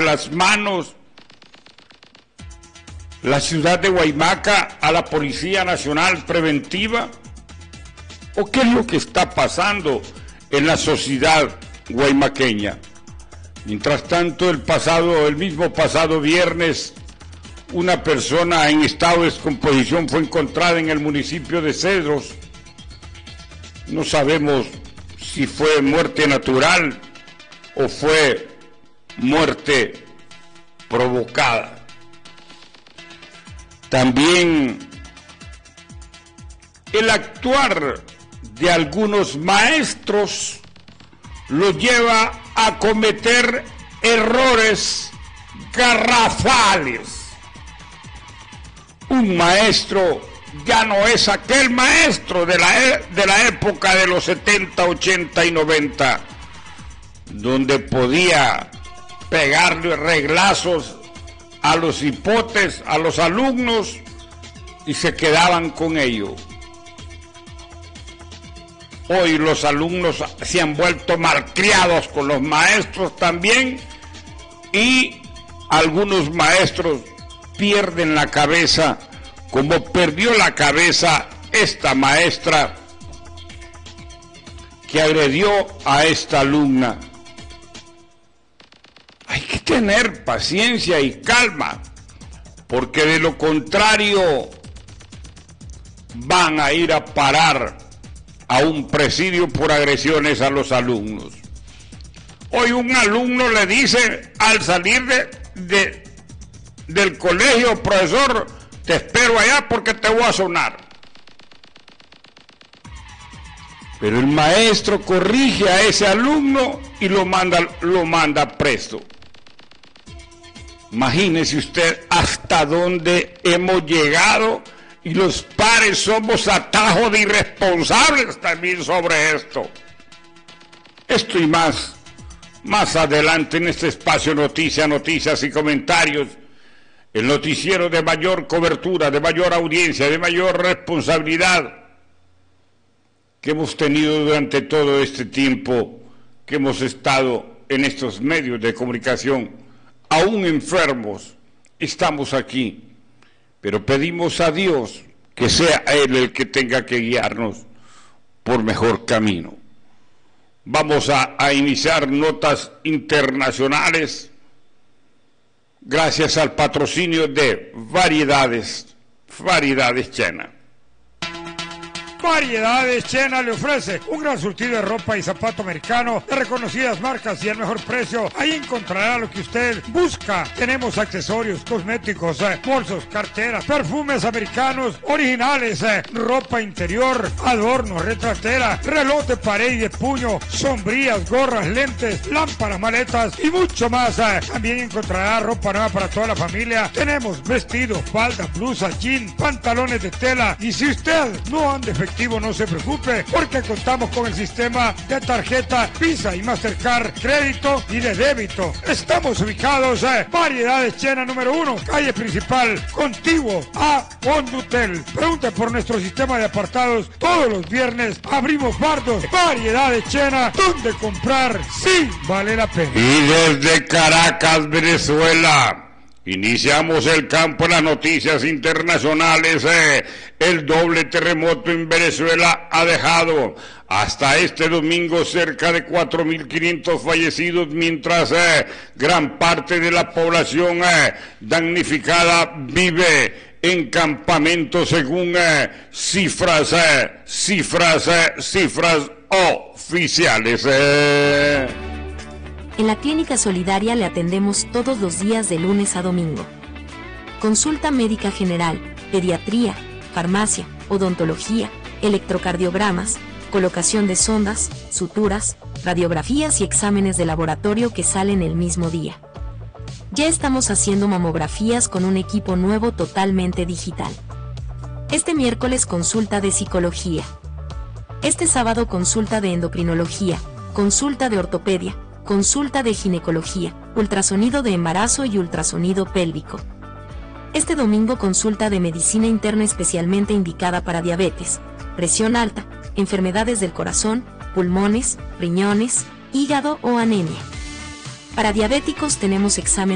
las manos la ciudad de Guaymaca a la Policía Nacional Preventiva? ¿O qué es lo que está pasando en la sociedad guaymaqueña? Mientras tanto, el mismo pasado viernes, una persona en estado de descomposición fue encontrada en el municipio de Cedros. No sabemos si fue muerte natural o fue muerte provocada. También el actuar de algunos maestros los lleva a cometer errores garrafales. Un maestro ya no es aquel maestro de la época de los 70, 80 y 90, donde podía pegarle reglazos a los hipotes, a los alumnos, y se quedaban con ello. Hoy los alumnos se han vuelto malcriados con los maestros también, y algunos maestros pierden la cabeza, como perdió la cabeza esta maestra que agredió a esta alumna. Hay que tener paciencia y calma, porque de lo contrario van a ir a parar a un presidio por agresiones a los alumnos. Hoy un alumno le dice al salir del colegio: profesor, te espero allá porque te voy a sonar. Pero el maestro corrige a ese alumno y lo manda preso. Imagínese usted hasta dónde hemos llegado, y los padres somos atajos de irresponsables también sobre esto. Esto y más adelante en este espacio noticias y comentarios, el noticiero de mayor cobertura, de mayor audiencia, de mayor responsabilidad que hemos tenido durante todo este tiempo que hemos estado en estos medios de comunicación. Aún enfermos, estamos aquí, pero pedimos a Dios que sea Él el que tenga que guiarnos por mejor camino. Vamos a iniciar notas internacionales gracias al patrocinio de Variedades Chena. Variedades Chena le ofrece un gran surtido de ropa y zapato americano de reconocidas marcas y al mejor precio. Ahí encontrará lo que usted busca. Tenemos accesorios, cosméticos, bolsos, carteras, perfumes americanos originales, ropa interior, adornos, retratera, reloj de pared y de puño, sombrillas, gorras, lentes, lámparas, maletas y mucho más. También encontrará ropa nueva para toda la familia. Tenemos vestidos, faldas, blusas, jeans, pantalones de tela. Y si usted no anda efectivo, no se preocupe, porque contamos con el sistema de tarjeta Visa y Mastercard, crédito y de débito. Estamos ubicados en Variedades Chena número 1, calle principal, contiguo a Condutel. Pregunte por nuestro sistema de apartados. Todos los viernes abrimos bardos. Variedades Chena, donde comprar sí vale la pena. Y desde Caracas, Venezuela, iniciamos el campo de las noticias internacionales. El doble terremoto en Venezuela ha dejado hasta este domingo cerca de 4.500 fallecidos, mientras gran parte de la población damnificada vive en campamentos según cifras oficiales. En la Clínica Solidaria le atendemos todos los días de lunes a domingo. Consulta médica general, pediatría, farmacia, odontología, electrocardiogramas, colocación de sondas, suturas, radiografías y exámenes de laboratorio que salen el mismo día. Ya estamos haciendo mamografías con un equipo nuevo totalmente digital. Este miércoles consulta de psicología. Este sábado consulta de endocrinología, consulta de ortopedia, consulta de ginecología, ultrasonido de embarazo y ultrasonido pélvico. Este domingo consulta de medicina interna especialmente indicada para diabetes, presión alta, enfermedades del corazón, pulmones, riñones, hígado o anemia. Para diabéticos tenemos examen